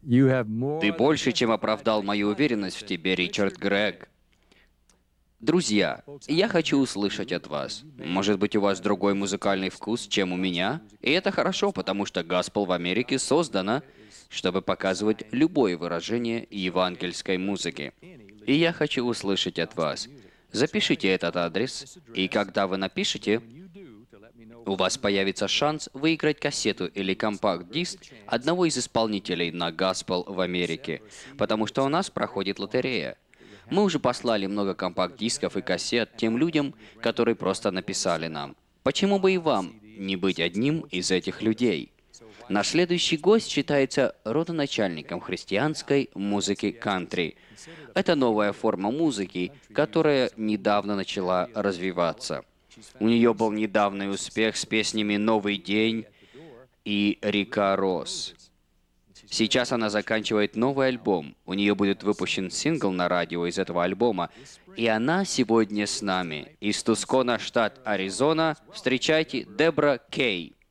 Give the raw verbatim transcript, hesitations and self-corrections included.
Ты больше, чем оправдал мою уверенность в тебе, Ричард Грег. Друзья, я хочу услышать от вас. Может быть, у вас другой музыкальный вкус, чем у меня? И это хорошо, потому что Gospel в Америке создана, чтобы показывать любое выражение евангельской музыки. И я хочу услышать от вас. Запишите этот адрес, и когда вы напишете, у вас появится шанс выиграть кассету или компакт-диск одного из исполнителей на Gospel в Америке, потому что у нас проходит лотерея. Мы уже послали много компакт-дисков и кассет тем людям, которые просто написали нам. Почему бы и вам не быть одним из этих людей? Наш следующий гость считается родоначальником христианской музыки кантри. Это новая форма музыки, которая недавно начала развиваться. У нее был недавний успех с песнями «Новый день» и «Река Рос». Сейчас она заканчивает новый альбом. У нее будет выпущен сингл на радио из этого альбома. И она сегодня с нами. Из Тускона, штат Аризона. Встречайте Дебра Кей.